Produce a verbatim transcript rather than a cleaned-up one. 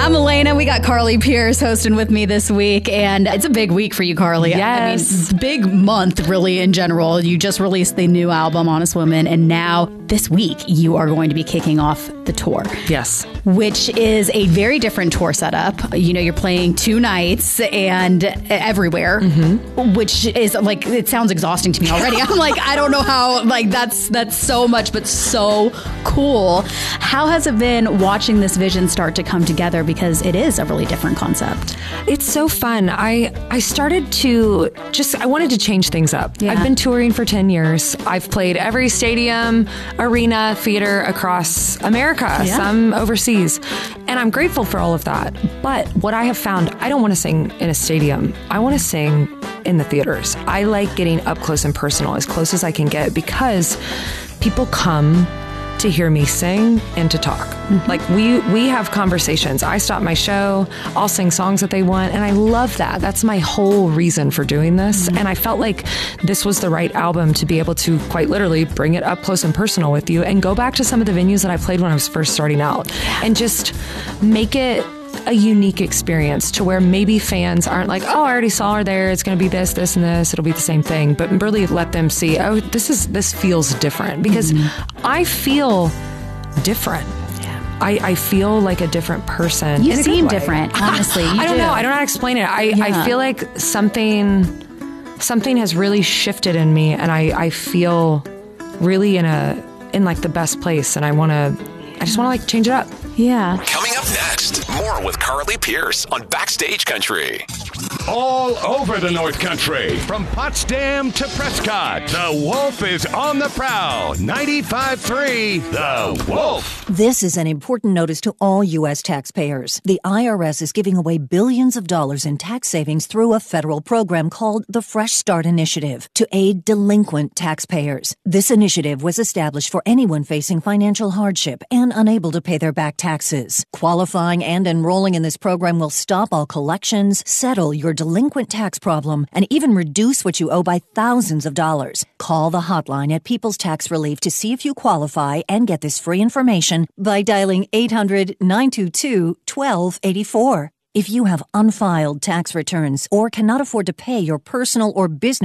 I'm Elena. We got Carly Pearce hosting with me this week, and it's a big week for you, Carly. Yes. I mean, big month, really, in general. You just released the new album, Honest Woman, and now this week you are going to be kicking off the tour. Yes. Which is a very different tour setup. You know, you're playing two nights and everywhere, mm-hmm. which is like, it sounds exhausting to me already. I'm like, I don't know how, like, that's that's so much, but so cool. How has it been watching this vision start to come together? Because it is a really different concept. It's so fun. I, I started to just, I wanted to change things up. Yeah. I've been touring for ten years. I've played every stadium, arena, theater across America, yeah. some overseas. And I'm grateful for all of that. But what I have found, I don't want to sing in a stadium. I want to sing in the theaters. I like getting up close and personal, as close as I can get, because people come to hear me sing and to talk. Mm-hmm. Like we we have conversations. I stop my show, I'll sing songs that they want, and I love that. That's my whole reason for doing this. Mm-hmm. And I felt like this was the right album to be able to quite literally bring it up close and personal with you and go back to some of the venues that I played when I was first starting out and just make it a unique experience to where maybe fans aren't like, oh, I already saw her there. It's going to be this, this, and this. It'll be the same thing. But really let them see, oh, this is this feels different because mm-hmm. I feel different. Yeah. I, I feel like a different person. You seem different, honestly. You I don't do. know. I don't know how to explain it. I, yeah. I feel like something something has really shifted in me, and I, I feel really in a in like the best place, and I want to. I just want to like change it up. Yeah. Coming up next, more with Carly Pearce on Backstage Country. All over the North Country, from Potsdam to Prescott, the Wolf is on the prowl. ninety-five point three, The Wolf. This is an important notice to all U S taxpayers. The I R S is giving away billions of dollars in tax savings through a federal program called the Fresh Start Initiative to aid delinquent taxpayers. This initiative was established for anyone facing financial hardship and unable to pay their back taxes. Qualifying and enrolling in this program will stop all collections, settle your delinquent tax problem, and even reduce what you owe by thousands of dollars. Call the hotline at People's Tax Relief to see if you qualify and get this free information by dialing eight hundred, nine two two, one two eight four. If you have unfiled tax returns or cannot afford to pay your personal or business